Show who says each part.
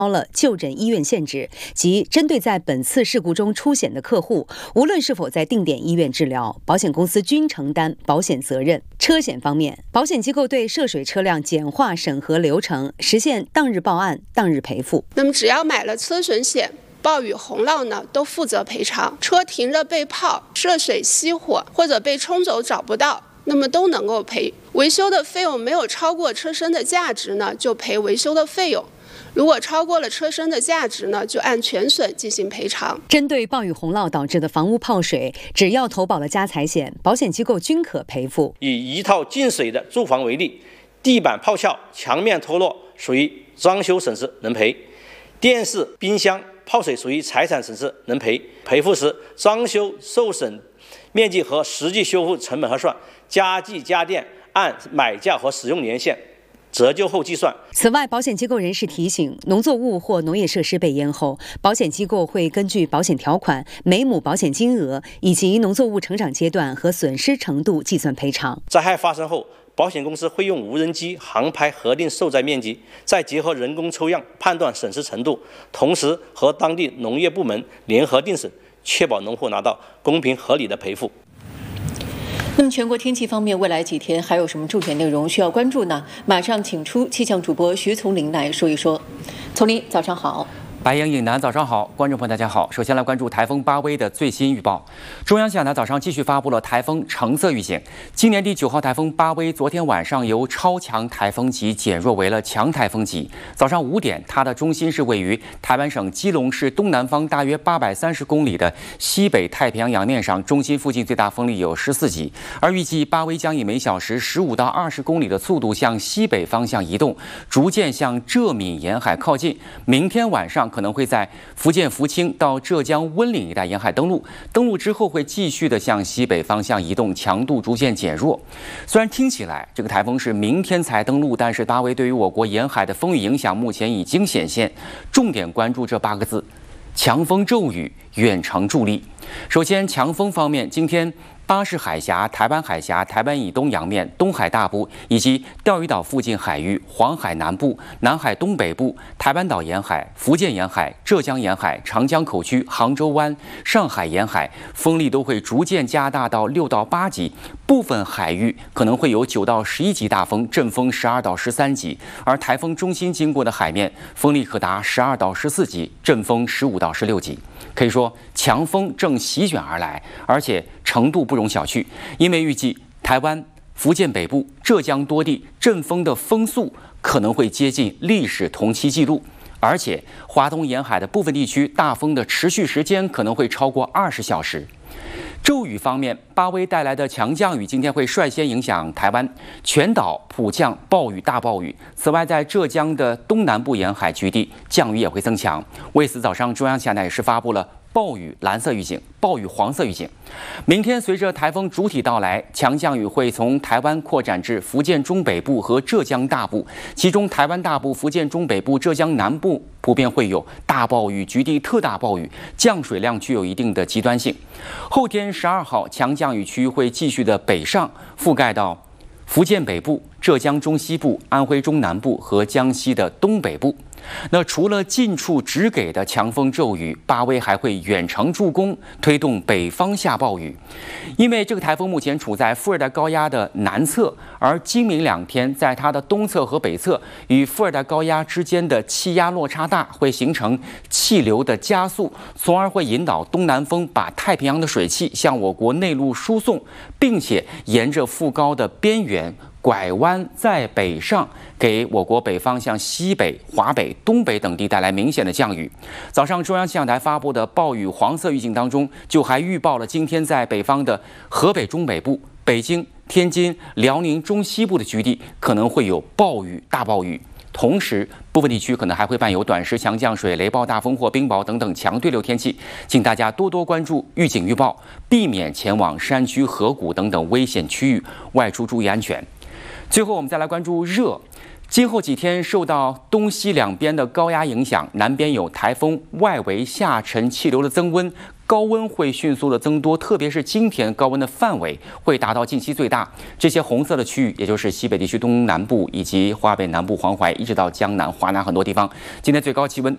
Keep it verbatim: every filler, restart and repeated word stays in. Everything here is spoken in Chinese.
Speaker 1: 高了就诊医院限制，即针对在本次事故中出险的客户，无论是否在定点医院治疗，保险公司均承担保险责任。车险方面，保险机构对涉水车辆简化审核流程，实现当日报案、当日赔付。
Speaker 2: 那么，只要买了车损险，暴雨洪涝呢，都负责赔偿。车停着被泡、涉水熄火或者被冲走找不到，那么都能够赔。维修的费用没有超过车身的价值呢，就赔维修的费用。如果超过了车身的价值呢，就按全损进行赔偿。
Speaker 1: 针对暴雨洪涝导致的房屋泡水，只要投保了家财险，保险机构均可赔付。
Speaker 3: 以一套进水的住房为例，地板泡翘、墙面脱落属于装修损失能赔；电视、冰箱泡水属于财产损失能赔。赔付时，装修受损面积和实际修复成本核算，家具家电按买价和使用年限折旧后计算。
Speaker 1: 此外，保险机构人士提醒，农作物或农业设施被淹后，保险机构会根据保险条款、每亩保险金额以及农作物成长阶段和损失程度计算赔偿。
Speaker 3: 灾害发生后，保险公司会用无人机航拍核定受灾面积，再结合人工抽样判断损失程度，同时和当地农业部门联合定损，确保农户拿到公平合理的赔付。
Speaker 4: 那么全国天气方面，未来几天还有什么重点内容需要关注呢？马上请出气象主播徐从林来说一说。从林，早上好。
Speaker 5: 白莹、颖南，早上好，观众朋友大家好。首先来关注台风巴威的最新预报。中央气象台早上继续发布了台风橙色预警。今年第九号台风巴威昨天晚上由超强台风级减弱为了强台风级。早上五点，它的中心是位于台湾省基隆市东南方大约八百三十公里的西北太平洋洋面上，中心附近最大风力有十四级。而预计巴威将以每小时十五到二十公里的速度向西北方向移动，逐渐向浙闽沿海靠近。明天晚上可能会在福建福清到浙江温岭一带沿海登陆，登陆之后会继续的向西北方向移动，强度逐渐减弱。虽然听起来这个台风是明天才登陆，但是巴威对于我国沿海的风雨影响目前已经显现。重点关注这八个字：强风骤雨，远程助力。首先，强风方面，今天巴士海峡、台湾海峡、台湾以东洋面、东海大部以及钓鱼岛附近海域、黄海南部、南海东北部、台湾岛沿海、福建沿海、浙江沿海、长江口区、杭州湾、上海沿海风力都会逐渐加大到六到八级，部分海域可能会有九到十一级大风，阵风十二到十三级，而台风中心经过的海面风力可达十二到十四级，阵风十五到十六级。可以说，强风正席卷而来，而且程度不容小觑，因为预计台湾、福建北部、浙江多地阵风的风速可能会接近历史同期记录，而且华东沿海的部分地区大风的持续时间可能会超过二十小时。骤雨方面，巴威带来的强降雨今天会率先影响台湾，全岛普降暴雨大暴雨。此外，在浙江的东南部沿海局地降雨也会增强。为此，早上中央气象台也是发布了暴雨蓝色预警、暴雨黄色预警。明天随着台风主体到来，强降雨会从台湾扩展至福建中北部和浙江大部，其中台湾大部、福建中北部、浙江南部普遍会有大暴雨、局地特大暴雨，降水量具有一定的极端性。后天十二号，强降雨区会继续的北上，覆盖到福建北部、浙江中西部、安徽中南部和江西的东北部。那除了近处直给的强风骤雨，巴威还会远程助攻，推动北方下暴雨。因为这个台风目前处在副热带高压的南侧，而今明两天在它的东侧和北侧与副热带高压之间的气压落差大，会形成气流的加速，从而会引导东南风把太平洋的水汽向我国内陆输送，并且沿着副高的边缘拐弯再北上，给我国北方向西北、华北、东北等地带来明显的降雨。早上中央气象台发布的暴雨黄色预警当中，就还预报了今天在北方的河北中北部、北京、天津、辽宁中西部的局地可能会有暴雨、大暴雨。同时，部分地区可能还会伴有短时强降水、雷暴、大风或冰雹等等强对流天气，请大家多多关注预警预报，避免前往山区、河谷等等危险区域外出，注意安全。最后，我们再来关注热。今后几天受到东西两边的高压影响，南边有台风外围下沉气流的增温，高温会迅速的增多，特别是今天高温的范围会达到近期最大。这些红色的区域，也就是西北地区东南部以及华北南部、黄淮，一直到江南、华南很多地方，今天最高气温